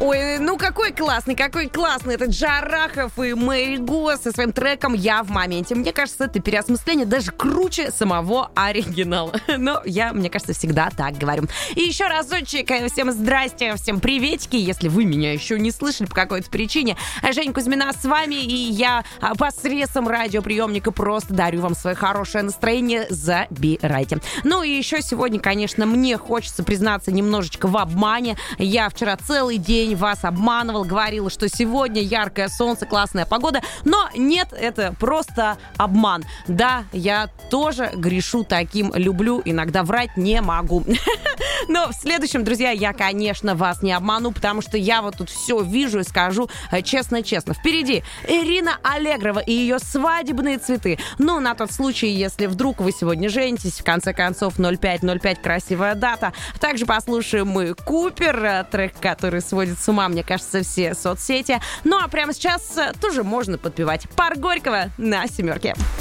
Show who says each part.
Speaker 1: Ой, ну какой классный этот Джарахов и Мэри Го со своим треком «Я в моменте». Мне кажется, это переосмысление даже круче самого оригинала. Но я, мне кажется, всегда так говорю. И еще разочек, всем здрасте, всем приветики. Если вы меня еще не слышали по какой-то причине, Женя Кузьмина с вами, и я посредством радиоприемника просто дарю вам свое хорошее настроение. Забирайте. Ну и еще сегодня, конечно, мне хочется признаться немножечко в обмане. Я вчера целый день вас обманывал, говорила, что сегодня яркое солнце, классная погода, но нет, это просто обман. Да, я тоже грешу таким, люблю, иногда врать не могу. Но в следующем, друзья, я, конечно, вас не обману, потому что я вот тут все вижу и скажу честно-честно. Впереди Ирина Аллегрова и ее «Свадебные цветы». Ну, на тот случай, если вдруг вы сегодня женитесь, в конце концов, 0505 красивая дата. Также послушаем мы Купер, трек, который сводит с ума, мне кажется, все соцсети. Ну, а прямо сейчас тоже можно подпевать Парк Горького на 7.